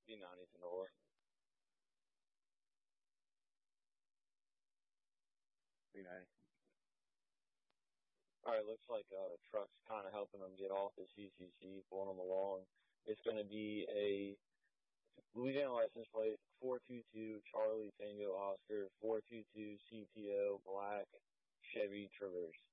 Be not anything to worry. Be nice. All right, looks like truck's kind of helping them get off the CCC, pulling them along. It's going to be a Louisiana license plate 422 Charlie Tango Oscar 422 CTO black Chevy Traverse.